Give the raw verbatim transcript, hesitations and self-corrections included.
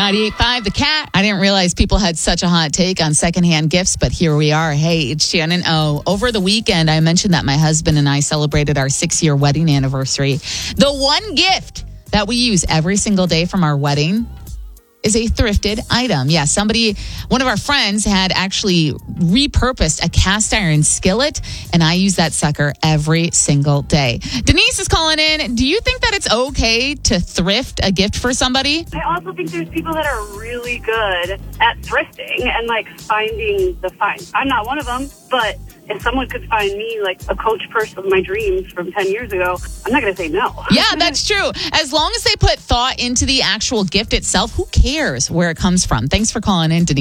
ninety-eight point five The Cat. I didn't realize people had such a hot take on secondhand gifts, but here we are. Hey, it's Shannon O. Over the weekend, I mentioned that my husband and I celebrated our six-year wedding anniversary. The one gift that we use every single day from our wedding is a thrifted item. Yeah, somebody, one of our friends had actually repurposed a cast iron skillet, and I use that sucker every single day. Denise is calling in. Do you think that it's okay to thrift a gift for somebody? I also think there's people that are really good at thrifting and like finding the finds. I'm not one of them, but if someone could find me like a Coach purse of my dreams from ten years ago, I'm not going to say no. Yeah, that's true. As long as they put thought into the actual gift itself, who cares where it comes from? Thanks for calling in, Denise.